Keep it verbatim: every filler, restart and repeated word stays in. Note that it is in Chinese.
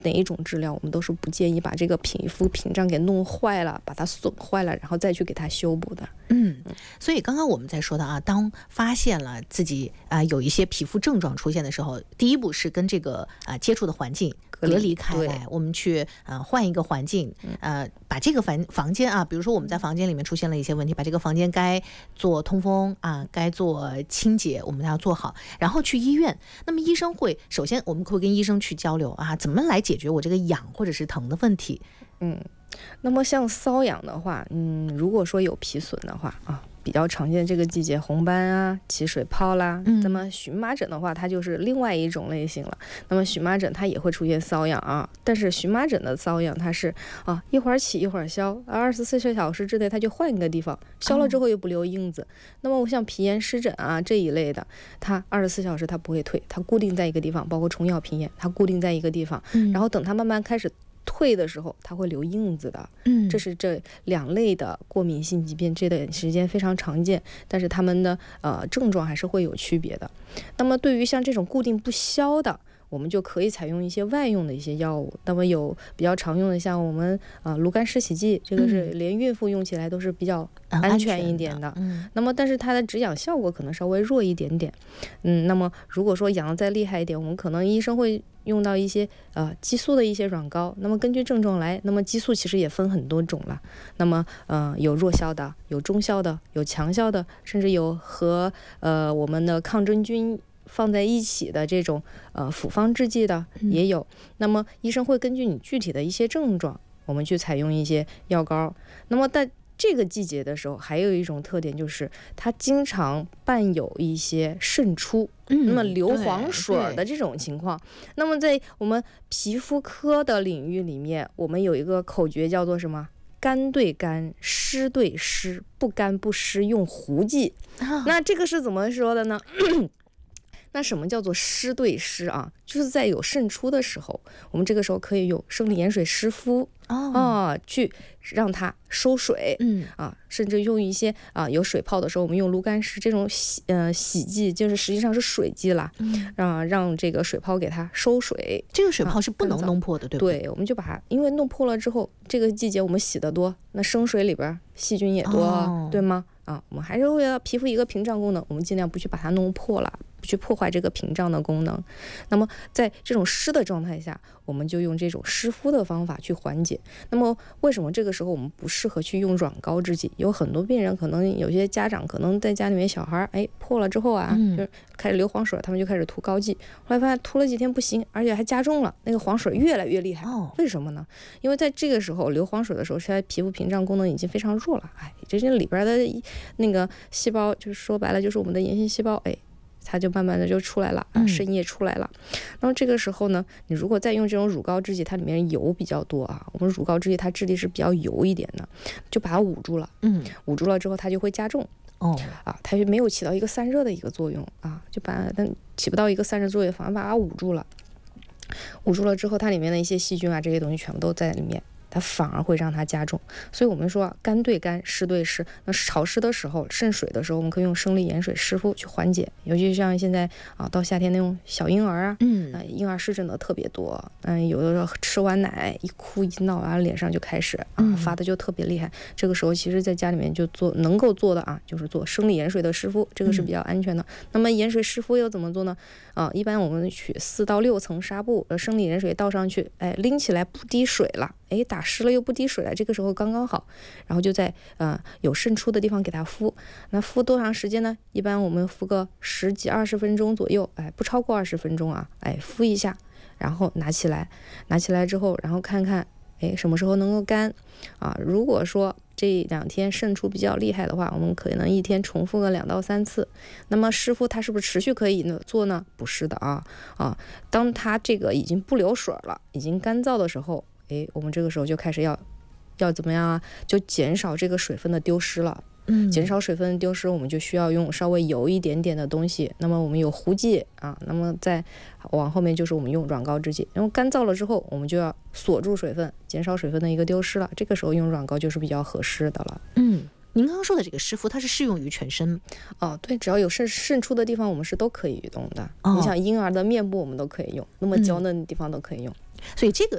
哪一种治疗，我们都是不建议把这个皮肤屏障给弄坏了，把它损坏了，然后再去给它修补的。 嗯，所以刚刚我们在说的啊，当发现了自己啊、呃、有一些皮肤症状出现的时候，第一步是跟这个啊、呃、接触的环境隔离开来，我们去呃换一个环境，呃把这个房房间啊，比如说我们在房间里面出现了一些问题，把这个房间该做通风啊，该做清洁，我们要做好，然后去医院。那么医生会首先我们会跟医生去交流啊，怎么来解决我这个痒或者是疼的问题。 嗯，那么像瘙痒的话，嗯，如果说有皮损的话啊，比较常见这个季节红斑啊、起水泡啦、嗯，那么荨麻疹的话，它就是另外一种类型了。那么荨麻疹它也会出现瘙痒啊，但是荨麻疹的瘙痒它是啊一会儿起一会儿消，二十四小时之内它就换一个地方，消了之后又不留印子。哦、那么像皮炎湿疹啊这一类的，它二十四小时它不会退，它固定在一个地方，包括虫咬皮炎，它固定在一个地方，嗯、然后等它慢慢开始退的时候，它会留印子的。嗯，这是这两类的过敏性疾病，这段时间非常常见，但是它们的呃症状还是会有区别的。那么对于像这种固定不消的，我们就可以采用一些外用的一些药物。那么有比较常用的，像我们啊、呃、炉甘石洗剂，这个是连孕妇用起来都是比较安全一点的。嗯，那么但是它的止痒效果可能稍微弱一点点。嗯，那么如果说痒得再厉害一点，我们可能医生会用到一些呃激素的一些软膏。那么根据症状来，那么激素其实也分很多种了。那么呃有弱效的，有中效的，有强效的，甚至有和呃我们的抗真菌放在一起的这种呃复方制剂的也有。嗯、那么医生会根据你具体的一些症状，我们去采用一些药膏。那么在这个季节的时候，还有一种特点就是它经常伴有一些渗出，嗯、那么硫磺水的这种情况。那么在我们皮肤科的领域里面，我们有一个口诀叫做什么？干对干，湿对湿，不干不湿用糊剂。啊、那这个是怎么说的呢？那什么叫做湿对湿啊？就是在有渗出的时候，我们这个时候可以用生理盐水湿敷啊、哦，去让它收水。嗯啊，甚至用一些啊有水泡的时候，我们用炉甘石这种洗呃洗剂，就是实际上是水剂啦，嗯、让让这个水泡给它收水。 这个水泡是不能弄破的，对不对？ 对，我们就把它，因为弄破了之后，这个季节我们洗得多，那生水里边细菌也多，哦、对吗？啊，我们还是为了皮肤一个屏障功能，我们尽量不去把它弄破了，不去破坏这个屏障的功能。那么在这种湿的状态下，我们就用这种湿敷的方法去缓解。那么为什么这个时候我们不适合去用软膏制剂？有很多病人，可能有些家长可能在家里面小孩哎破了之后啊，嗯、就是开始流黄水，他们就开始涂膏剂，后来发现涂了几天不行，而且还加重了，那个黄水越来越厉害。哦、为什么呢？因为在这个时候流黄水的时候，现在皮肤屏障功能已经非常弱了，哎，这这里边的那个细胞，就是说白了就是我们的炎性细胞，哎。它就慢慢的就出来了啊，渗液出来了。那么这个时候呢，你如果再用这种乳膏制剂，它里面油比较多啊，我们乳膏制剂它质地是比较油一点的，就把它捂住了。嗯，捂住了之后它就会加重。哦，啊，它就没有起到一个散热的一个作用啊，就把它起不到一个散热作用，反而把它捂住了。捂住了之后，它里面的一些细菌啊，这些东西全部都在里面。它反而会让它加重，所以我们说干对干，湿对湿。那潮湿的时候、渗水的时候，我们可以用生理盐水湿敷去缓解。尤其像现在啊，到夏天那种小婴儿啊，嗯，呃、婴儿湿疹的特别多。嗯、呃，有的时候吃完奶一哭一闹啊，脸上就开始啊发的就特别厉害。嗯、这个时候，其实在家里面就做能够做的啊，就是做生理盐水的湿敷，这个是比较安全的。嗯、那么盐水湿敷又怎么做呢？啊，一般我们取四到六层纱布，呃，生理盐水倒上去，哎，拎起来不滴水了。哎，打湿了又不滴水了，这个时候刚刚好，然后就在呃有渗出的地方给它敷。那敷多长时间呢？一般我们敷个十几二十分钟左右，哎，不超过二十分钟啊，哎，敷一下，然后拿起来，拿起来之后，然后看看，哎，什么时候能够干啊？如果说这两天渗出比较厉害的话，我们可能一天重复个两到三次。那么湿敷它是不是持续可以呢做呢？不是的啊啊，当它这个已经不流水了，已经干燥的时候。哎，我们这个时候就开始要要怎么样啊？就减少这个水分的丢失了。嗯，减少水分的丢失，我们就需要用稍微油一点点的东西。那么我们有糊剂啊，那么再往后面就是我们用软膏制剂。然后干燥了之后，我们就要锁住水分，减少水分的一个丢失了。这个时候用软膏就是比较合适的了。 嗯，您刚刚说的这个湿敷，它是适用于全身？ 哦，对，只要有渗渗出的地方，我们是都可以用的。哦、你像婴儿的面部，我们都可以用；那么娇嫩的地方都可以用。 所以这个